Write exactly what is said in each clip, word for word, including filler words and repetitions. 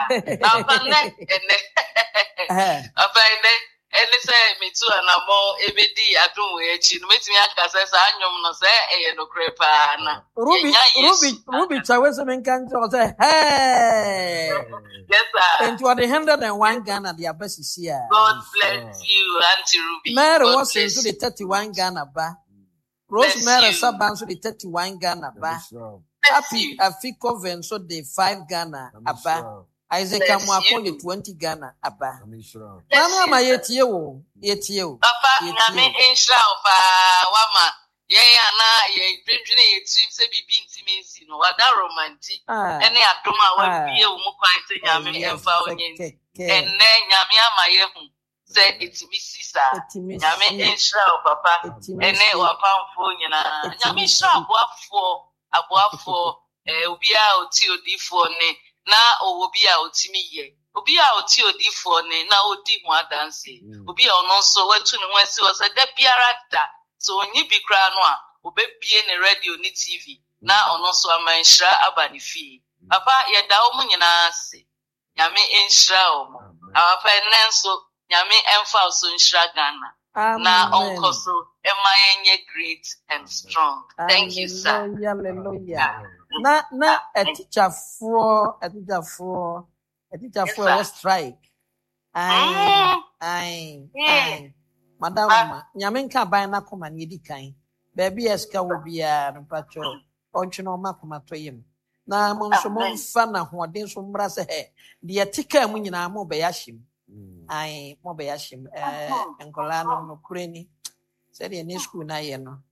Abane ene. Abane ene say me too and amo ebedi adum we echi no metimi aka say sa anyom no say eye no krepa na. Ruby Ruby Ruby Chawese menkan to say hey. Yes sir. And you are the one hundred and one Ghana the abasisi here. God bless you Auntie Ruby. Mary was into the thirty-one Ghana ba. Rosemary Saban so the thirty-one Ghana ba. Happy Afiko Venso the five Ghana aba. Isaac Amwako the twenty Ghana aba. Mama ma yetie wo, yetie wo. Papa nyame ensha ofa wama. Ye ana ye dwedwene yetu se bibi ntimi nsi no wada romantic. Ene adoma wa bie wo mu kwan se nyame emfa onye. Enne nyame amaye hu. Say it's Missus Nyame ensha papa ene wapamfo nyina nyame sha aboafo aboafo eh obi a oti odifo ne na obi a otimi ye obi a oti odifo ne na odi mu adanse obi a ono so wetu ne wansi o se da biara da so onyi bi kra no a obebie ne radio ni T V na ono so amanhra abani fi papa ye da o mu nyina ase nyame ensha o papa nenso Nyame emfa so nshira Ghana. Na onko so emayenye great and strong. Thank you, sir. Hallelujah. Na na a teacher for a teacher for a teacher for a strike. Ai ai ai. Madam, nyame nka ban na koma nyedi kan. Baby eska wo bia no pacho. Onche no makoma toyem. Na mo nso mo fa na hoden so mra se he. De tika mu nyina mo be yashim. Ai mo be yashim eh enkola no no kureni se de ne school na ye no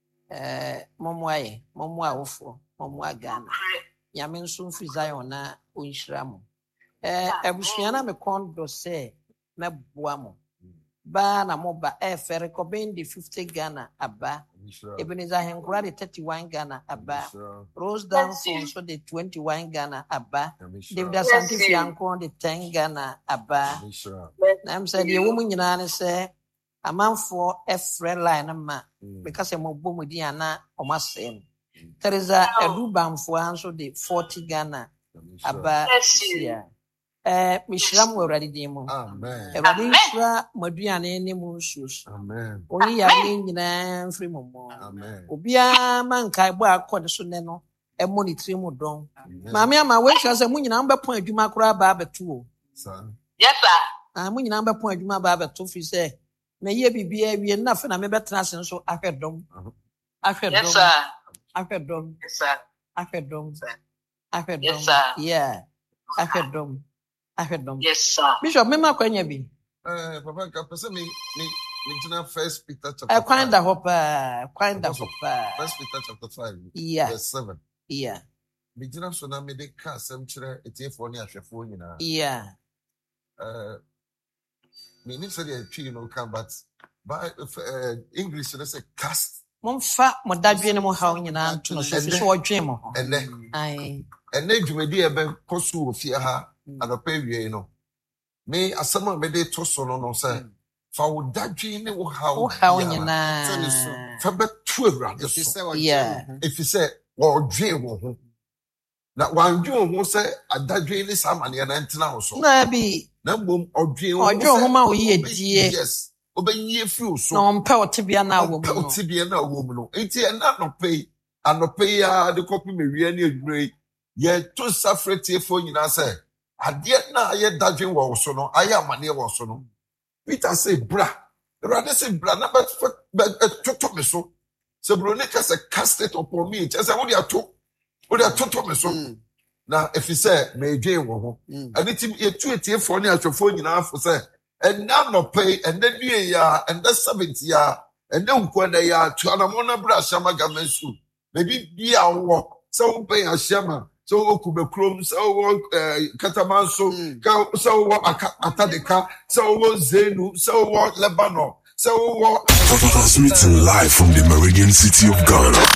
eh momo aye momo awofo momo agana nyame nso mfiri Zion na onhiramo eh abusua na me kondo se na boa mo ba na mo ba e fere ko ben di fifty Ghana aba Ebenezer Henkura the thirty-one Ghana aba Rose Danson so the twenty-one Ghana aba David Asante Fianco the ten Ghana aba na am say the woman nyina ne say amanfo efre line ma because e mo bom di ana o masem Teresa Edubamfo anso the forty Ghana aba yeah eh mishram we ready dem amen e ready shra maduane ne mu nsusu amen oni ya ne nyina mfiri momo amen obia mankai bo akode so ne no e monitor mu don maame ama we sha se mu nyina mbepon adwuma kora ba abeto o yes sir ah mu nyina mbepon adwuma ba abeto fi se na ye bibia wie na fe na me betena se so ahwedom ahwedom yes sir ahwedom yes sir ahwedom ahwedom yes sir yeah ahwedom ahwedom yes sir Bishop mema kwanya bi eh papa ka pese me me me First Peter chapter eh kwanda hopa kwanda hopa First Peter chapter five yeah verse seven yeah me jina so na me de ka asem kire etiefo ne ahwefo nyina yeah uh me ni say the tree no come but by uh, English they say cast momfa modadwe ne mo hawo nyina nto no so so odwe mo ho ene ai ene dwumadi e be kosu ofie ha adopa wie no me asama me de to so no no say fa wo dadwe ne wo hawo wo hawo nyina tani so fa betu awurade so yeah if you say wo dwe wo ho na wanju ho say adadwe ne samane na ntina ho so na bi na mbom odwe ho odwe ho ma wo ye die yes obenye free so no mpa otibia na wo mu no otibia na wo mu no enti na no pay anope ya de copy me wie na edwure ye to safrete fo nyina say ade na ye dadwen wo so no aya amane wo so no Peter say bra rather say bra na but to me so so bro ne ka say cast it upon me just say what you to what you to me so na if you say me dwen wo ho and tim ye tu etie fo ne atwofo nyina afo say and now no pay and then we ya and the seventy ya and then kwanda ya to anamona bra shama gamensu maybe be a work so pay a shama so okube krom so katamanso so atadeka so zenu so lebanon so transmitting live from the Meridian City of Ghana.